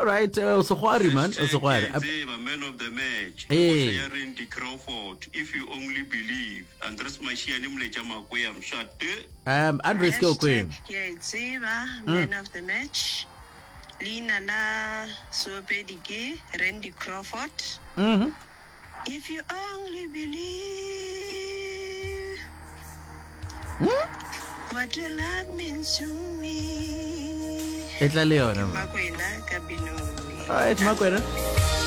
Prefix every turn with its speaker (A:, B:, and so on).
A: All right, Sohwari man, Sohwari.
B: Man of the match.
A: Hey.
B: Randy Crawford. If you only believe. Andres Mashiani Mlejama Kwam shot.
A: Andres Queen.
C: Man of the match. Lina la Sopedige, Randy Crawford. If you only believe what your love means to me.
A: It's la Leona.
C: Makwena Kabinoni.
A: All right, Makwena.